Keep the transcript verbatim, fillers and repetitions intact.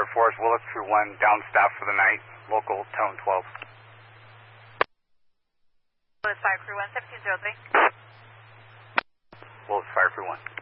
Air Force, Willis Crew one, down staff for the night, local tone twelve. Willis Fire Crew one, seventeen zero three. Willis Fire Crew one.